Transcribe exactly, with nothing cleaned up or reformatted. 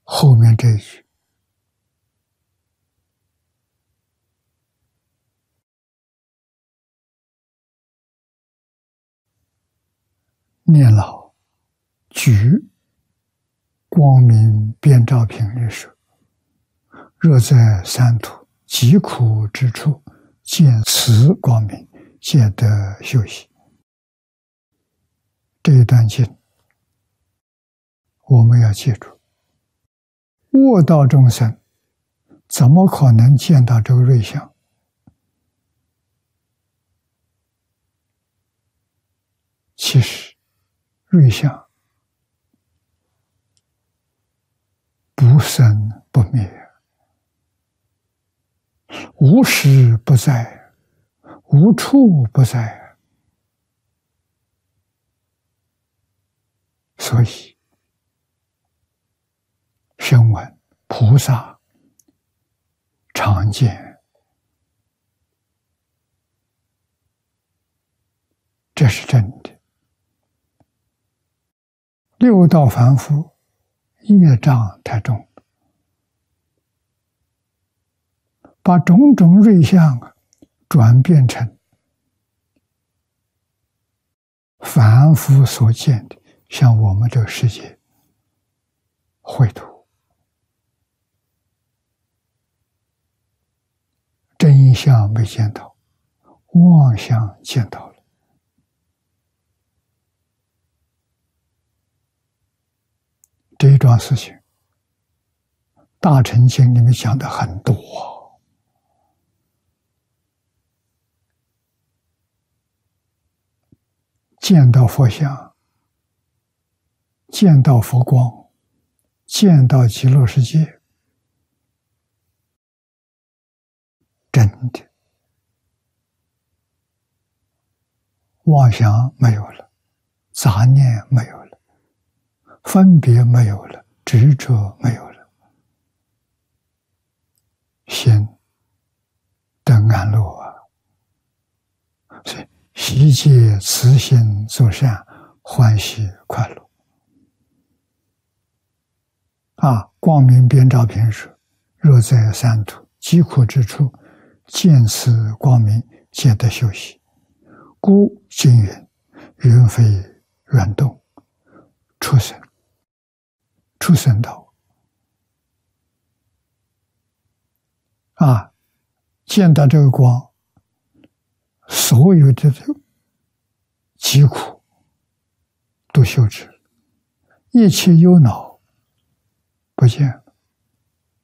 后面这一句念老举光明遍照品里说：若在三途疾苦之处见此光明，皆得休息。这一段经我们要记住，悟道众生怎么可能见到这个瑞相？其实瑞相不生不灭，无时不在，无处不在，所以声闻菩萨常见，这是真的。六道凡夫业障太重，把种种瑞相转变成凡夫所见的，像我们这个世界秽土，真相没见到，妄相见到了。这一桩事情，大乘经里面讲的很多，见到佛像，见到佛光，见到极乐世界，真的妄想没有了，杂念没有了，分别没有了，执着没有了，心得安乐啊！所以悉皆慈心作善，欢喜快乐啊！光明遍照品说：若在三途疾苦之处见此光明，皆得休息。故今云：云非圆动，畜生畜生道啊！见到这个光，所有的疾苦都休止，一切忧恼不见。